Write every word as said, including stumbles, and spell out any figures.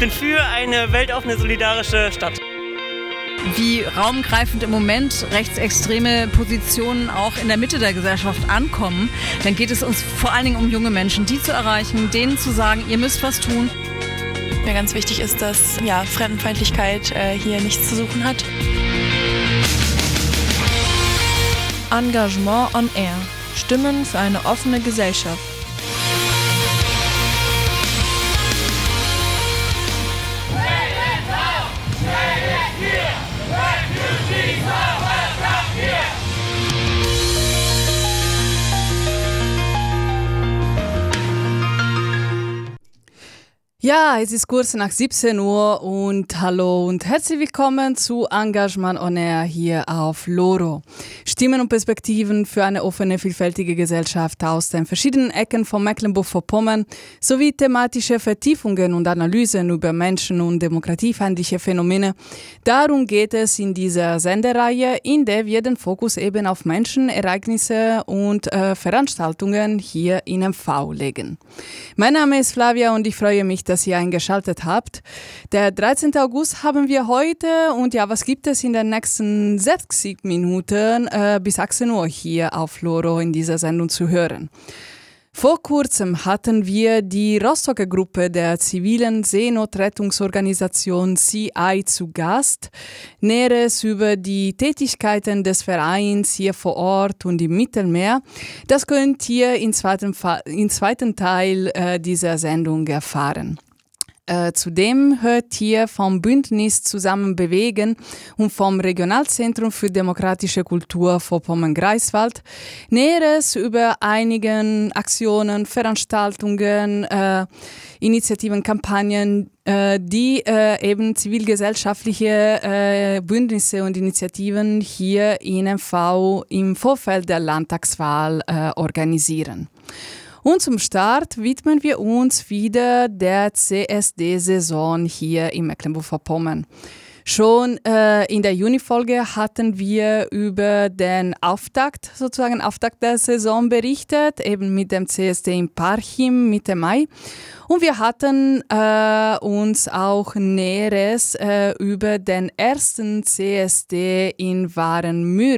bin für eine weltoffene, solidarische Stadt. Wie raumgreifend im Moment rechtsextreme Positionen auch in der Mitte der Gesellschaft ankommen, dann geht es uns vor allen Dingen um junge Menschen, die zu erreichen, denen zu sagen, ihr müsst was tun. Mir ganz wichtig ist, dass ja, Fremdenfeindlichkeit äh, hier nichts zu suchen hat. Engagement on Air. Stimmen für eine offene Gesellschaft. Ja, es ist kurz nach siebzehn Uhr und hallo und herzlich willkommen zu Engagement on Air hier auf Loro. Stimmen und Perspektiven für eine offene, vielfältige Gesellschaft aus den verschiedenen Ecken von Mecklenburg-Vorpommern sowie thematische Vertiefungen und Analysen über Menschen- und demokratiefeindliche Phänomene. Darum geht es in dieser Sendereihe, in der wir den Fokus eben auf Menschen, Ereignisse und äh, Veranstaltungen hier in M V legen. Mein Name ist Flavia und ich freue mich, dass ihr eingeschaltet habt. Der dreizehnten August haben wir heute und ja, was gibt es in den nächsten sechzig Minuten äh, bis achtzehn Uhr hier auf Loro in dieser Sendung zu hören? Vor kurzem hatten wir die Rostocker Gruppe der zivilen Seenotrettungsorganisation C I zu Gast. Näheres über die Tätigkeiten des Vereins hier vor Ort und im Mittelmeer, das könnt ihr im zweiten, Fa- im zweiten Teil äh, dieser Sendung erfahren. Äh, zudem hört ihr vom Bündnis Zusammen bewegen und vom Regionalzentrum für demokratische Kultur Vorpommern-Greifswald Näheres über einige Aktionen, Veranstaltungen, äh, Initiativen, Kampagnen, äh, die äh, eben zivilgesellschaftliche äh, Bündnisse und Initiativen hier in M V im Vorfeld der Landtagswahl äh, organisieren. Und zum Start widmen wir uns wieder der C S D-Saison hier in Mecklenburg-Vorpommern. Schon äh, in der Juni-Folge hatten wir über den Auftakt, sozusagen Auftakt der Saison berichtet, eben mit dem C S D in Parchim Mitte Mai. Und wir hatten äh, uns auch Näheres äh, über den ersten C S D in Warenmüritz